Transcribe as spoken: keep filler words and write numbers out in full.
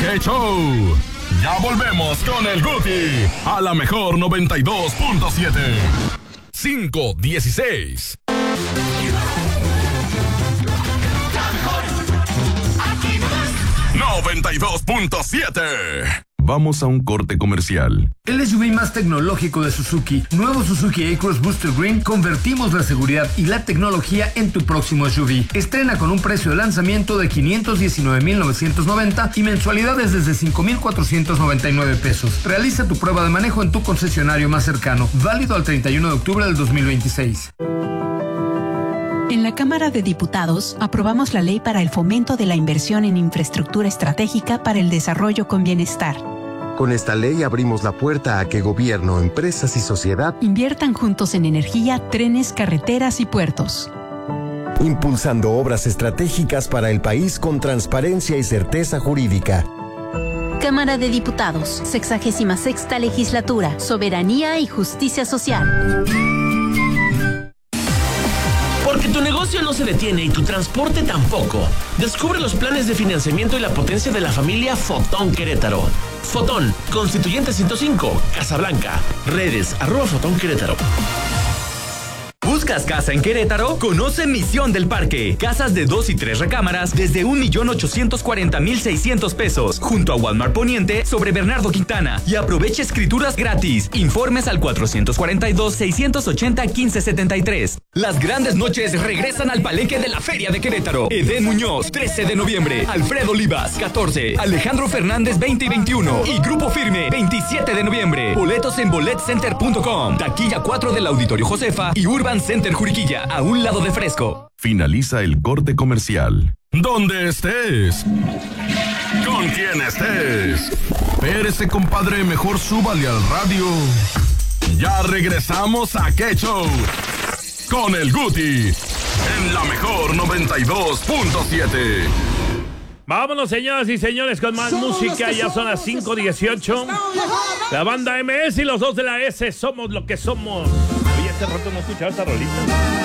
¡Qué show! Ya volvemos con el Guti a la mejor noventa y dos punto siete. cinco dieciséis. noventa y dos punto siete. Vamos a un corte comercial. El S U V más tecnológico de Suzuki, nuevo Suzuki A-Cross Booster Green, convertimos la seguridad y la tecnología en tu próximo S U V. Estrena con un precio de lanzamiento de quinientos diecinueve mil novecientos noventa y mensualidades desde cinco mil cuatrocientos noventa y nueve pesos. Realiza tu prueba de manejo en tu concesionario más cercano, válido al treinta y uno de octubre del dos mil veintiséis. En la Cámara de Diputados aprobamos la ley para el fomento de la inversión en infraestructura estratégica para el desarrollo con bienestar. Con esta ley abrimos la puerta a que gobierno, empresas y sociedad inviertan juntos en energía, trenes, carreteras y puertos. Impulsando obras estratégicas para el país con transparencia y certeza jurídica. Cámara de Diputados, sexagésima sexta legislatura, soberanía y justicia social. Porque tu negocio no se detiene y tu transporte tampoco. Descubre los planes de financiamiento y la potencia de la familia Fotón Querétaro. Fotón, Constituyente ciento cinco, Casablanca. Redes, arroba Fotón Querétaro. ¿Buscas casa en Querétaro? Conoce Misión del Parque. Casas de dos y tres recámaras desde un millón ochocientos cuarenta mil seiscientos pesos. Junto a Walmart Poniente sobre Bernardo Quintana. Y aprovecha escrituras gratis. Informes al cuatrocientos cuarenta y dos, seiscientos ochenta, quince setenta y tres. Las grandes noches regresan al Palenque de la Feria de Querétaro. Edén Muñoz, trece de noviembre. Alfredo Olivas, catorce. Alejandro Fernández, veinte y veintiuno. Y Grupo Firme, veintisiete de noviembre. Boletos en bolet center punto com. Taquilla cuatro del Auditorio Josefa y Urban Center Juriquilla, a un lado de Fresco. Finaliza el corte comercial. Donde estés, con quien estés, espérese, compadre, mejor súbale al radio. Ya regresamos a ¡Qué show! Con el Guti en la mejor noventa y dos punto siete. Vámonos, señoras y señores, con más somos música. Ya son las cinco dieciocho. La banda M S y los dos de la S somos lo que somos. Oye, este rato no escuchaba esta rolita.